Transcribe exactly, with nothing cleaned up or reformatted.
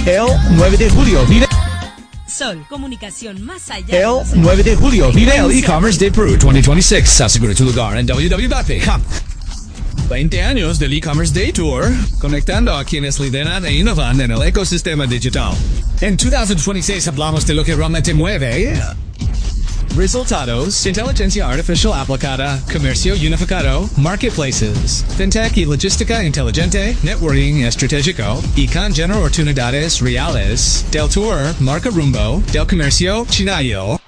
El nueve de julio vive Sol, comunicación más allá. El nueve de julio vive el E-Commerce Day Peru twenty twenty-six. Asegura tu lugar en w w w punto p com. veinte años del E-Commerce Day Tour, conectando a quienes lideran e innovan en el ecosistema digital. En twenty twenty-six hablamos de lo que realmente mueve. Resultados, inteligencia artificial aplicada, comercio unificado, marketplaces, fintech y logística inteligente, networking estratégico, y con generar oportunidades reales, del tour, marca rumbo, del comercio chinayo.